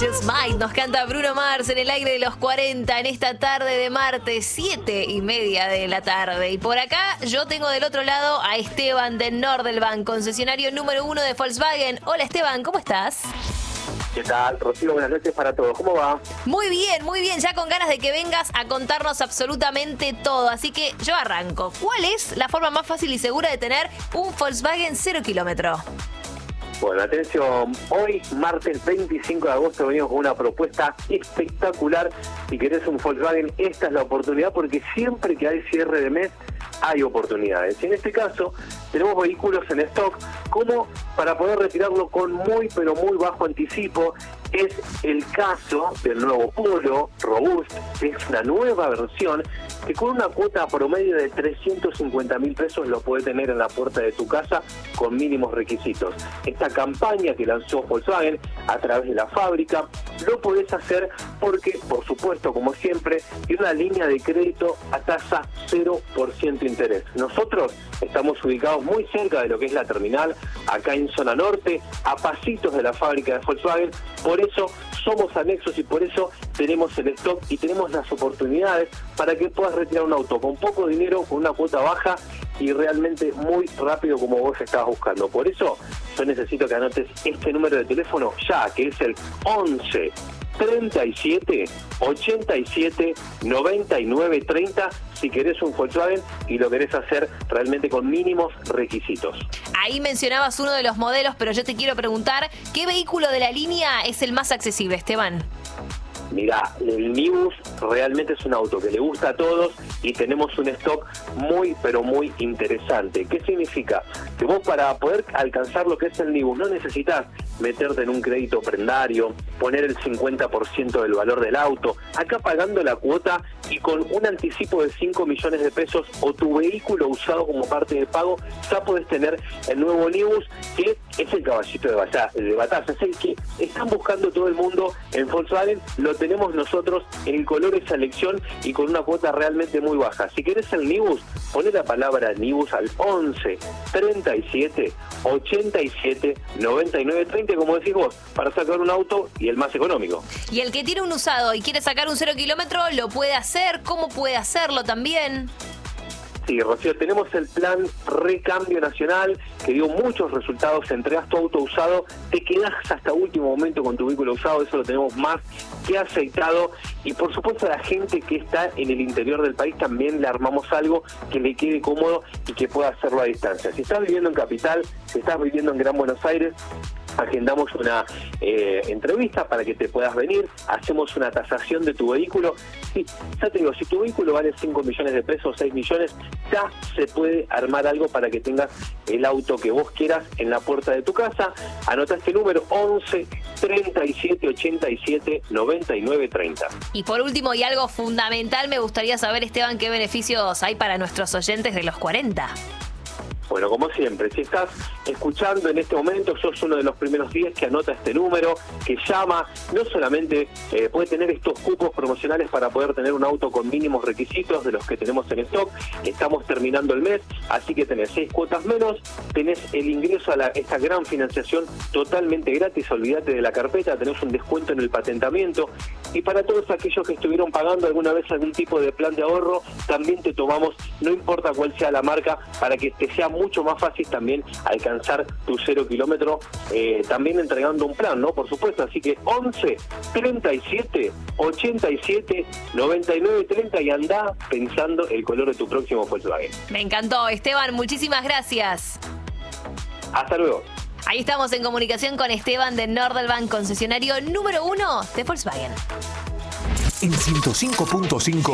Just Might nos canta Bruno Mars en el aire de los 40 en esta tarde de martes, 7:30 de la tarde. Y por acá yo tengo del otro lado a Esteban de Nordelbank, concesionario número 1 de Volkswagen. Hola Esteban, ¿cómo estás? ¿Qué tal, Rocío? Buenas noches para todos. ¿Cómo va? Muy bien. Ya con ganas de que vengas a contarnos absolutamente todo. Así que yo arranco. ¿Cuál es la forma más fácil y segura de tener un Volkswagen 0 kilómetro? Bueno, atención. Hoy, martes 25 de agosto, venimos con una propuesta espectacular. Si querés un Volkswagen, esta es la oportunidad, porque siempre que hay cierre de mes, hay oportunidades. Y en este caso, tenemos vehículos en stock como para poder retirarlo con muy, pero muy bajo anticipo. Es el caso del nuevo Polo Robust, que es una nueva versión que con una cuota promedio de 350.000 pesos lo puede tener en la puerta de tu casa con mínimos requisitos. Esta campaña que lanzó Volkswagen a través de la fábrica lo podés hacer porque, por supuesto, como siempre, tiene una línea de crédito a tasa 0% interés. Nosotros estamos ubicados muy cerca de lo que es la terminal, acá en zona norte, a pasitos de la fábrica de Volkswagen. Por eso somos anexos y por eso tenemos el stock y tenemos las oportunidades para que puedas retirar un auto con poco dinero, con una cuota baja y realmente muy rápido como vos estabas buscando. Por eso yo necesito que anotes este número de teléfono ya, que es el 11 37 87 99 30 si querés un Volkswagen y lo querés hacer realmente con mínimos requisitos. Ahí mencionabas uno de los modelos, pero yo te quiero preguntar, ¿qué vehículo de la línea es el más accesible, Esteban? Mirá, el Nibus realmente es un auto que le gusta a todos y tenemos un stock muy, pero muy interesante. ¿Qué significa? Que vos para poder alcanzar lo que es el Nibus no necesitas meterte en un crédito prendario, poner el 50% del valor del auto, acá pagando la cuota y con un anticipo de 5 millones de pesos o tu vehículo usado como parte de pago, ya podés tener el nuevo Nibus, que es el caballito de batalla, es el que están buscando todo el mundo en Volkswagen. Lo tenemos nosotros en colores selección y con una cuota realmente muy baja. Si querés el Nibus, poné la palabra Nibus al 11 37 87 99 30, como decís vos, para sacar un auto y el más económico. Y el que tiene un usado y quiere sacar un 0 kilómetro, ¿lo puede hacer? ¿Cómo puede hacerlo también? Sí, Rocío, tenemos el plan Recambio Nacional que dio muchos resultados. Entregas tu auto usado, te quedás hasta último momento con tu vehículo usado, eso lo tenemos más que aceitado. Y por supuesto a la gente que está en el interior del país también le armamos algo que le quede cómodo y que pueda hacerlo a distancia. Si estás viviendo en Capital, si estás viviendo en Gran Buenos Aires, agendamos una entrevista para que te puedas venir, hacemos una tasación de tu vehículo. Sí, ya te digo, si tu vehículo vale 5 millones de pesos, 6 millones, ya se puede armar algo para que tengas el auto que vos quieras en la puerta de tu casa. Anota este número, 11 37 87 99 30. Y por último, y algo fundamental, me gustaría saber, Esteban, qué beneficios hay para nuestros oyentes de los 40. Bueno, como siempre, si estás escuchando en este momento, sos uno de los primeros 10 que anota este número, que llama. No solamente puede tener estos cupos promocionales para poder tener un auto con mínimos requisitos de los que tenemos en stock. Estamos terminando el mes, así que tenés 6 cuotas menos, tenés el ingreso a esta gran financiación totalmente gratis. Olvídate de la carpeta, tenés un descuento en el patentamiento. Y para todos aquellos que estuvieron pagando alguna vez algún tipo de plan de ahorro, también te tomamos, no importa cuál sea la marca, para que te sea mucho más fácil también alcanzar tu 0 kilómetro, también entregando un plan, ¿no? Por supuesto, así que 11 37 87 99 30 y anda pensando el color de tu próximo Volkswagen. Me encantó, Esteban, muchísimas gracias. Hasta luego. Ahí estamos en comunicación con Esteban de Nordelbank, concesionario número 1 de Volkswagen. En 105.5